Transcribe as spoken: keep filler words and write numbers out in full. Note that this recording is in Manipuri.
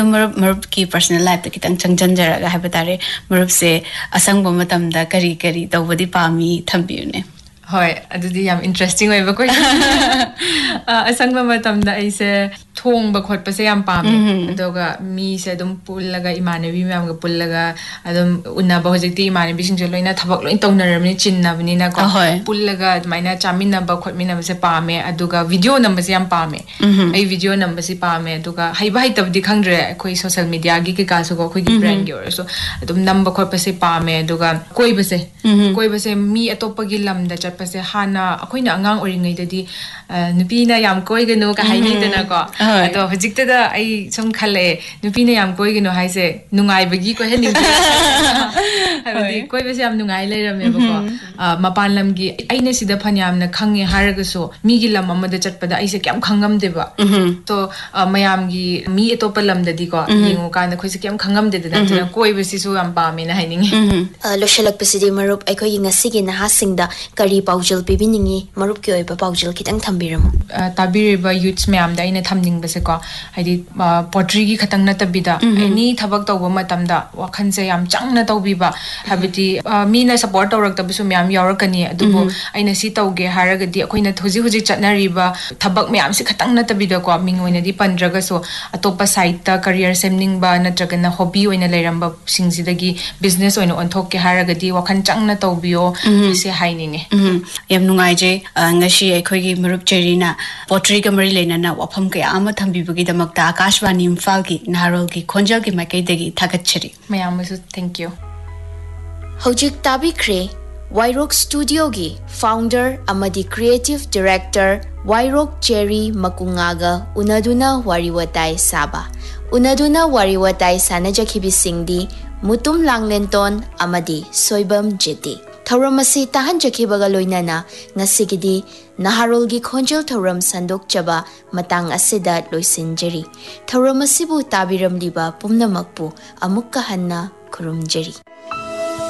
ꯑꯗꯨ ꯃꯔꯨꯞ ꯃꯔꯨꯞꯀꯤ ꯄꯔꯁꯣꯅꯦꯜ ꯂꯥꯏꯐꯇ ꯈꯤꯇꯪ ꯆꯪꯖꯟꯖꯔꯒ ꯍꯥꯏꯕ ꯇꯥꯔꯦ ꯃꯔꯨꯞꯁꯦ ꯑꯁꯪꯕ ꯃꯇꯝꯗ ꯀꯔꯤ ꯀꯔꯤ ꯇꯧꯕꯗꯤ ꯄꯥꯝꯃꯤ ꯊꯝꯕꯤꯌꯨꯅꯦ ꯍꯣꯏ ꯑꯗꯨꯗꯤ ꯌꯥꯝ ꯏꯟꯇꯔꯦꯁꯇꯤꯡ ꯑꯣꯏꯕ ꯀꯣꯏꯁꯟ ꯑꯁꯪꯕ ꯃꯇꯝꯗ ꯑꯩꯁꯦ ꯊꯣꯡꯕ ꯈꯣꯠꯄꯁꯦ ꯌꯥꯝ ꯄꯥꯝꯃꯦ ꯑꯗꯨꯒ ꯃꯤꯁꯦ ꯑꯗꯨꯝ ꯄꯨꯜꯂꯒ ꯏꯃꯥꯟꯅꯕꯤ ꯃꯌꯥꯝꯒ ꯄꯨꯜꯂꯒ ꯑꯗꯨꯝ ꯎꯟꯅꯕ ꯍꯧꯖꯤꯛꯇꯤ ꯏꯃꯥꯟꯅꯕꯤꯁꯤꯡꯁꯦ ꯂꯣꯏꯅ ꯊꯕꯛ ꯂꯣꯏ ꯇꯧꯅꯔꯕꯅꯤ ꯆꯤꯟꯅꯕꯅꯤꯅꯀꯣ ꯄꯨꯜꯂꯒ ꯑꯗꯨꯃꯥꯏꯅ ꯆꯥꯃꯤꯟꯅꯕ ꯈꯣꯠꯃꯤꯟꯅꯕꯁꯦ ꯄꯥꯝꯃꯦ ꯑꯗꯨꯒ ꯚꯤꯗꯤꯑꯣ ꯅꯝꯕꯁꯦ ꯌꯥꯝ ꯄꯥꯝꯃꯦ ꯑꯩ ꯚꯤꯗꯤꯑꯣ ꯅꯝꯕꯁꯤ ꯄꯥꯝꯃꯦ ꯑꯗꯨꯒ ꯍꯩꯕ ꯍꯩꯇꯕꯗꯤ ꯈꯪꯗ꯭ꯔꯦ ꯑꯩꯈꯣꯏ ꯁꯣꯁꯤꯌꯦꯜ ꯃꯤꯗꯤꯌꯥꯒꯤ ꯀꯩꯀꯥꯁꯨꯀꯣ ꯑꯩꯈꯣꯏꯒꯤ ꯕ꯭ꯔꯥꯟꯒꯤ ꯑꯣꯏꯔꯁꯨ ꯑꯗꯨꯝ ꯅꯝꯕ ꯈꯣꯠꯄꯁꯦ ꯄꯥꯝꯃꯦ ꯑꯗꯨꯒ ꯀꯣꯏꯕꯁꯦ ꯀꯣꯏꯕꯁꯦ ꯃꯤ ꯑꯇꯣꯞꯄꯒꯤ ꯂꯝꯗ ꯆꯠꯄꯁꯦ ꯍꯥꯟꯅ ꯑꯩꯈꯣꯏꯅ ꯑꯉꯥꯡ ꯑꯣꯏꯔꯤꯉꯩꯗꯗꯤ ꯅꯨꯄꯤꯅ ꯌꯥꯝ ꯀꯣꯏꯒꯅꯨ ꯀ ꯍꯥꯏꯅꯩꯗꯅꯀꯣ ꯑꯗꯣ ꯍꯧꯖꯤꯛꯇꯗ ꯑꯩ ꯁꯨꯝ ꯈꯜꯂꯛꯑꯦ ꯅꯨꯄꯤꯅ ꯌꯥꯝ ꯀꯣꯏꯒꯅꯨ ꯍꯥꯏꯁꯦ ꯅꯨꯡꯉꯥꯏꯕꯒꯤ ꯀꯣꯏꯍꯟꯅꯤꯡꯕ ꯍꯥꯏꯕꯗꯤ ꯀꯣꯏꯕꯁꯦ ꯌꯥꯝ ꯅꯨꯡꯉꯥꯏ ꯂꯩꯔꯝꯃꯦꯕꯀꯣ ꯃꯄꯥꯟ ꯂꯝꯒꯤ ꯑꯩꯅ ꯁꯤꯗ ꯐꯅꯌꯥꯝꯅ ꯈꯪꯉꯦ ꯍꯥꯏꯔꯒꯁꯨ ꯃꯤꯒꯤ ꯂꯝ ꯑꯃꯗ ꯆꯠꯄꯗ ꯑꯩꯁꯦ ꯀꯌꯥꯝ ꯈꯪꯉꯝꯗꯦꯕ ꯇꯣ ꯃꯌꯥꯝꯒꯤ ꯃꯤ ꯑꯇꯣꯞꯄ ꯂꯝꯗꯗꯤꯀꯣ ꯌꯦꯡꯉꯨꯀꯥꯟꯗ ꯑꯩꯈꯣꯏꯁꯦ ꯀꯌꯥꯝ ꯈꯪꯉꯝꯗꯦꯗꯅ ꯑꯗꯨꯅ ꯀꯣꯏꯕꯁꯤꯁꯨ ꯌꯥꯝ ꯄꯥꯝꯃꯦꯅ ꯍꯥꯏꯅꯤꯡꯉꯤ ꯂꯣꯏꯁꯤꯜꯂꯛꯄꯁꯤꯗꯤ ꯃꯔꯨꯞ ꯑꯩꯈꯣꯏꯒꯤ ꯉꯁꯤꯒꯤ ꯅꯍꯥꯁꯤꯡꯗ ꯀꯔꯤ ꯄꯥꯎꯖꯦꯜ ꯄꯤꯕꯤꯅꯤꯡꯉꯤ ꯃꯔꯨꯞꯀꯤ ꯑꯣꯏꯕ ꯄꯥꯎꯖꯦꯜ ꯈꯤꯇꯪ ꯊꯝꯕꯤꯔꯝꯃꯨ ꯇꯥꯕꯤꯔꯤꯕ ꯌꯨꯠꯁ ꯃꯌꯥꯝꯗ ꯑꯩꯅ ꯊꯝꯅꯤꯡꯕꯁꯦꯀꯣ ꯍꯥꯏꯗꯤ ꯄꯣꯇ꯭ꯔꯤꯒꯤ ꯈꯛꯇꯪ ꯅꯠꯇꯕꯤꯗ ꯑꯦꯅꯤ ꯊꯕꯛ ꯇꯧꯕ ꯃꯇꯝꯗ ꯋꯥꯈꯟꯁꯦ ꯌꯥꯝ ꯆꯪꯅ ꯇꯧꯕꯤꯕ ꯍꯥꯏꯕꯗꯤ ꯃꯤꯅ ꯁꯞꯄꯣꯔꯠ ꯇꯧꯔꯛꯇꯕꯁꯨ ꯃꯌꯥꯝ ꯌꯥꯎꯔꯛꯀꯅꯤ ꯑꯗꯨꯕꯨ ꯑꯩꯅ ꯁꯤ ꯇꯧꯒꯦ ꯍꯥꯏꯔꯒꯗꯤ ꯑꯩꯈꯣꯏꯅ ꯍꯧꯖꯤꯛ ꯍꯧꯖꯤꯛ ꯆꯠꯅꯔꯤꯕ ꯊꯕꯛ ꯃꯌꯥꯝꯁꯤ ꯈꯛꯇꯪ ꯅꯠꯇꯕꯤꯗꯀꯣ ꯃꯤꯡ ꯑꯣꯏꯅꯗꯤ ꯄꯟꯗ꯭ꯔꯒꯁꯨ ꯑꯇꯣꯞꯄ ꯁꯥꯏꯠꯇ ꯀꯔꯤꯌꯔ ꯁꯦꯝꯅꯤꯡꯕ ꯅꯠꯇ꯭ꯔꯒꯅ ꯍꯣꯕꯤ ꯑꯣꯏꯅ ꯂꯩꯔꯝꯕꯁꯤꯡꯁꯤꯗꯒꯤ ꯕꯤꯖꯤꯅꯦꯁ ꯑꯣꯏꯅ ꯑꯣꯟꯊꯣꯛꯀꯦ ꯍꯥꯏꯔꯒꯗꯤ ꯋꯥꯈꯟ ꯆꯪꯅ ꯇꯧꯕꯤꯌꯣ ꯁꯤ ꯍꯥꯏꯅꯤꯡꯉꯦ ꯌꯥꯝ ꯅꯨꯡꯉꯥꯏꯖꯩ ꯉꯁꯤ ꯑꯩꯈꯣꯏꯒꯤ ꯃꯔꯨꯞ ꯆꯦꯔꯤꯅ ꯄꯣꯇ꯭ꯔꯤꯒ ꯃꯔꯤ ꯂꯩꯅꯅ ꯋꯥꯐꯝ ꯀꯌꯥ ꯑꯃ ꯊꯝꯕꯤꯕꯒꯤꯗꯃꯛꯇ ꯑꯥꯀꯥꯁꯕꯥꯅꯤ ꯏꯝꯐꯥꯜꯒꯤ ꯅꯍꯥꯔꯣꯜꯒꯤ ꯈꯣꯟꯖꯦꯜꯒꯤ ꯃꯥꯏꯀꯩꯗꯒꯤ ꯊꯥꯒꯠꯆꯔꯤ ꯃꯌꯥꯝꯕꯨꯁꯨ ꯊꯦꯡꯛ ꯌꯨ ꯍꯧꯖꯤꯛ ꯇꯥꯕꯤꯈ꯭ꯔꯦ ꯋꯥꯏꯔꯣꯛ ꯁ꯭ꯇꯨꯗꯤꯑꯣꯒꯤ ꯐꯥꯎꯟꯗꯔ ꯑꯃꯗꯤ ꯀ꯭ꯔꯤꯌꯦꯇꯤꯚ ꯗꯤꯔꯦꯛꯇꯔ ꯋꯥꯏꯔꯣꯛ ꯆꯦꯔꯤ ꯃꯀꯨꯉꯥꯒ ꯎꯅꯗꯨꯅ ꯋꯥꯔꯤ ꯋꯥꯇꯥꯏ ꯁꯥꯕ ꯎꯅꯗꯨꯅ ꯋꯥꯔꯤ ꯋꯥꯇꯥꯏ ꯁꯥꯅꯖꯈꯤꯕꯁꯤꯡꯗꯤ ꯃꯨꯇꯨꯝ ꯂꯥꯡꯂꯦꯟꯇꯣꯟ ꯑꯃꯗꯤ ꯁꯣꯏꯕꯝ ꯖꯦꯇꯤ ꯊꯧꯔꯝ ꯑꯁꯤ ꯇꯥꯍꯟꯖꯈꯤꯕꯒ ꯂꯣꯏꯅꯅ ꯉꯁꯤꯒꯤꯗꯤ ꯅꯍꯥꯔꯣꯜꯒꯤ ꯈꯣꯟꯖꯦꯜ ꯊꯧꯔꯝ ꯁꯟꯗꯣꯛꯆꯕ ꯃꯇꯥꯡ ꯑꯁꯤꯗ ꯂꯣꯏꯁꯤꯟꯖꯔꯤ ꯊꯧꯔꯝ ꯑꯁꯤꯕꯨ ꯇꯥꯕꯤꯔꯝꯂꯤꯕ ꯄꯨꯝꯅꯃꯛꯄꯨ ꯑꯃꯨꯛꯀ ꯍꯟꯅ ꯈꯨꯔꯨꯝꯖꯔꯤ